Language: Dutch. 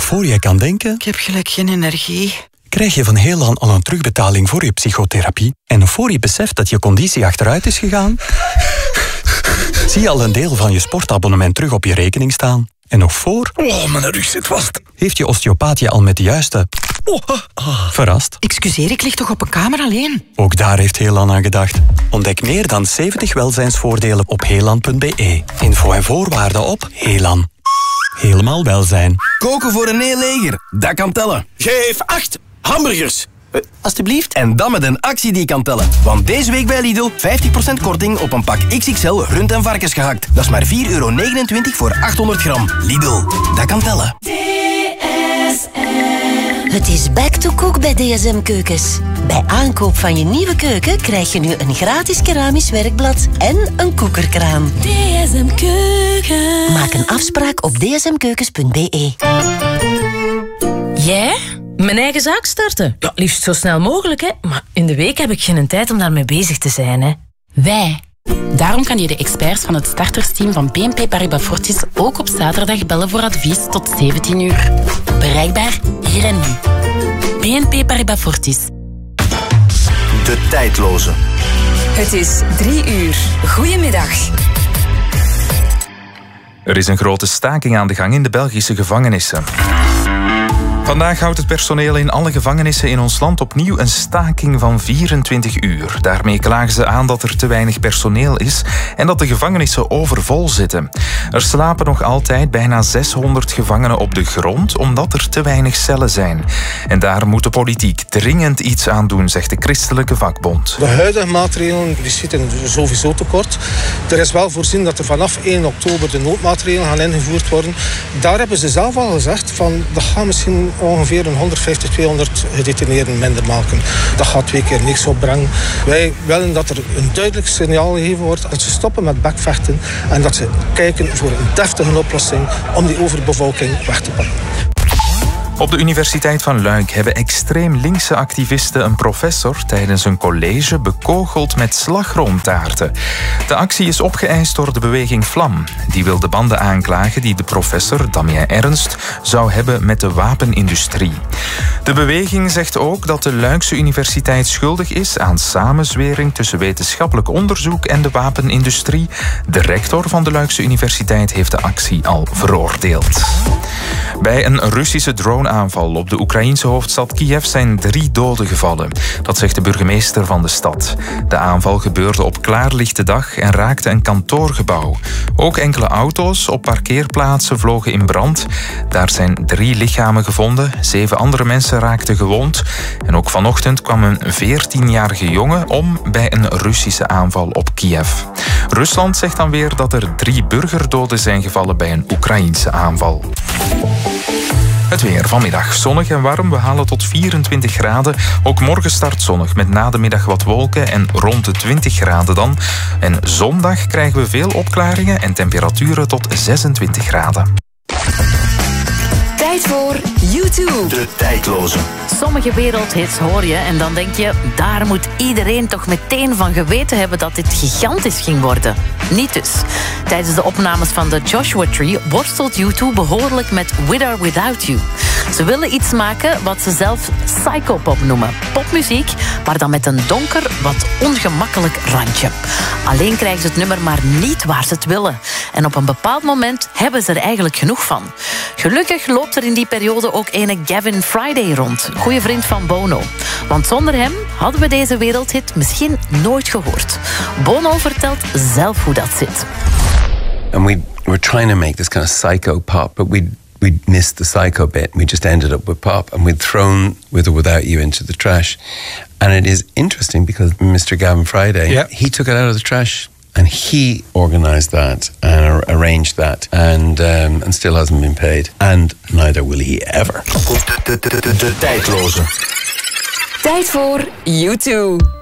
voor je kan denken... Ik heb gelijk geen energie. Krijg je van Heelan al een terugbetaling voor je psychotherapie en nog voor je beseft dat je conditie achteruit is gegaan? Zie je al een deel van je sportabonnement terug op je rekening staan? En nog voor... Oh, mijn rug zit vast. Heeft je osteopaat je al met de juiste... Verrast? Excuseer, ik lig toch op een kamer alleen? Ook daar heeft Heelan aan gedacht. Ontdek meer dan 70 welzijnsvoordelen op heelan.be. Info en voorwaarden op Heelan. Helemaal welzijn. Koken voor een heel leger, dat kan tellen. Geef 8 hamburgers. Alsjeblieft. En dan met een actie die kan tellen. Want deze week bij Lidl 50% korting op een pak XXL rund- en varkensgehakt. Dat is maar €4,29 voor 800 gram. Lidl, dat kan tellen. Het is back to cook bij DSM Keukens. Bij aankoop van je nieuwe keuken krijg je nu een gratis keramisch werkblad en een koekerkraan. DSM Keuken. Maak een afspraak op dsmkeukens.be. Jij? Mijn eigen zaak starten? Ja, liefst zo snel mogelijk, hè. Maar in de week heb ik geen tijd om daarmee bezig te zijn, hè. Wij. Daarom kan je de experts van het startersteam van BNP Paribas Fortis ook op zaterdag bellen voor advies tot 17 uur. Bereikbaar hier en nu. BNP Paribas Fortis. De tijdloze. Het is 3 uur. Goedemiddag. Er is een grote staking aan de gang in de Belgische gevangenissen. Vandaag houdt het personeel in alle gevangenissen in ons land opnieuw een staking van 24 uur. Daarmee klagen ze aan dat er te weinig personeel is en dat de gevangenissen overvol zitten. Er slapen nog altijd bijna 600 gevangenen op de grond omdat er te weinig cellen zijn. En daar moet de politiek dringend iets aan doen, zegt de Christelijke Vakbond. De huidige maatregelen die schieten sowieso tekort. Er is wel voorzien dat er vanaf 1 oktober de noodmaatregelen gaan ingevoerd worden. Daar hebben ze zelf al gezegd van dat gaat misschien ongeveer 150, 200 gedetineerden minder maken. Dat gaat 2 keer niks opbrengen. Wij willen dat er een duidelijk signaal gegeven wordt dat ze stoppen met bekvechten en dat ze kijken voor een deftige oplossing om die overbevolking weg te pakken. Op de Universiteit van Luik hebben extreem linkse activisten een professor tijdens een college bekogeld met slagroomtaarten. De actie is opgeëist door de beweging Vlam. Die wil de banden aanklagen die de professor, Damien Ernst, zou hebben met de wapenindustrie. De beweging zegt ook dat de Luikse Universiteit schuldig is aan samenzwering tussen wetenschappelijk onderzoek en de wapenindustrie. De rector van de Luikse Universiteit heeft de actie al veroordeeld. Bij een Russische droneaanval op de Oekraïense hoofdstad Kiev zijn 3 doden gevallen. Dat zegt de burgemeester van de stad. De aanval gebeurde op klaarlichte dag en raakte een kantoorgebouw. Ook enkele auto's op parkeerplaatsen vlogen in brand. Daar zijn 3 lichamen gevonden. 7 andere mensen raakten gewond. En ook vanochtend kwam een 14-jarige jongen om bij een Russische aanval op Kiev. Rusland zegt dan weer dat er 3 burgerdoden zijn gevallen bij een Oekraïense aanval. Het weer vanmiddag zonnig en warm. We halen tot 24 graden. Ook morgen start zonnig met na de middag wat wolken en rond de 20 graden dan. En zondag krijgen we veel opklaringen en temperaturen tot 26 graden. Tijd voor YouTube. De tijdloze. Sommige wereldhits hoor je en dan denk je, daar moet iedereen toch meteen van geweten hebben dat dit gigantisch ging worden. Niet dus. Tijdens de opnames van de Joshua Tree worstelt U2 behoorlijk met With or Without You. Ze willen iets maken wat ze zelf psychopop noemen. Popmuziek, maar dan met een donker, wat ongemakkelijk randje. Alleen krijgen ze het nummer maar niet waar ze het willen. En op een bepaald moment hebben ze er eigenlijk genoeg van. Gelukkig loopt er in die periode ook ene Gavin Friday rond. Goeie vriend van Bono. Want zonder hem hadden we deze wereldhit misschien nooit gehoord. Bono vertelt zelf hoe dat zit. And we were trying to make this kind of psycho pop, but we'd missed the psycho bit. We just ended up with pop, and we'd thrown With or Without You into the trash. And it is interesting because Mr. Gavin Friday, he took it out of the trash. And he organised that and arranged that and still hasn't been paid. And neither will he ever. De tijdloze. Tijd voor YouTube.